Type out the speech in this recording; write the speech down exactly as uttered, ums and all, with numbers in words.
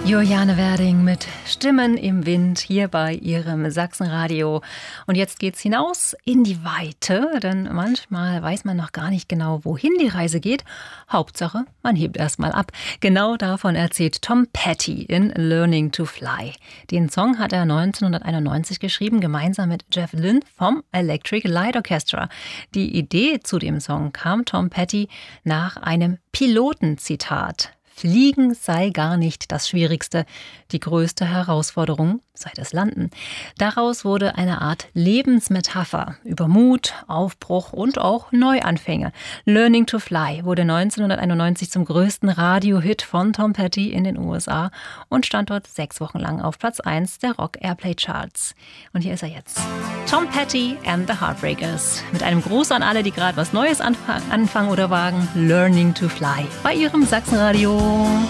Juliane Werding mit Stimmen im Wind hier bei ihrem Sachsenradio. Und jetzt geht's hinaus in die Weite, denn manchmal weiß man noch gar nicht genau, wohin die Reise geht. Hauptsache, man hebt erst mal ab. Genau davon erzählt Tom Petty in Learning to Fly. Den Song hat er neunzehnhunderteinundneunzig geschrieben, gemeinsam mit Jeff Lynne vom Electric Light Orchestra. Die Idee zu dem Song kam Tom Petty nach einem Pilotenzitat. Fliegen sei gar nicht das Schwierigste. Die größte Herausforderung sei das Landen. Daraus wurde eine Art Lebensmetapher über Mut, Aufbruch und auch Neuanfänge. Learning to Fly wurde neunzehnhunderteinundneunzig zum größten Radiohit von Tom Petty in den U S A und stand dort sechs Wochen lang auf Platz eins der Rock Airplay Charts. Und hier ist er jetzt. Tom Petty and the Heartbreakers. Mit einem Gruß an alle, die gerade was Neues anfangen oder wagen. Learning to Fly bei ihrem Sachsenradio.